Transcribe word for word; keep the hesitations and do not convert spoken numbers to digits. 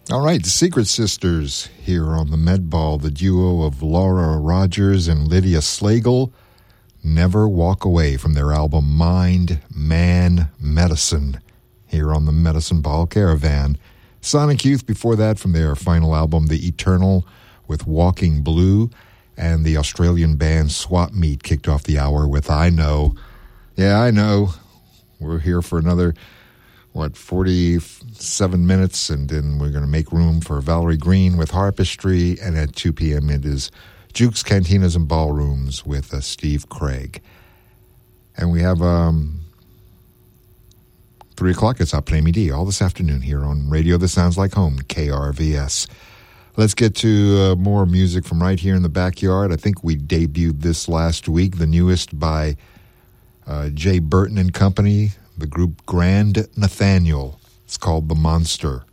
All right, the Secret Sisters here on the Med Ball, the duo of Laura Rogers and Lydia Slagle, Never Walk Away from their album Mind, Man, Medicine here on the Medicine Ball Caravan. Sonic Youth before that from their final album, The Eternal, with Walking Blue, and the Australian band Swap Meet kicked off the hour with I Know. Yeah, I know. We're here for another, what, forty-seven minutes, and then we're going to make room for Valerie Green with Harpistry, and at two p.m. it is Jukes, Cantinas, and Ballrooms with uh, Steve Craig. And we have um, three o'clock, it's Up Play Me D, all this afternoon here on Radio That Sounds Like Home, K R V S. Let's get to uh, more music from right here in the backyard. I think we debuted this last week, the newest by uh, Jay Burton and Company, the group Grand Nathaniel. It's called The Monster.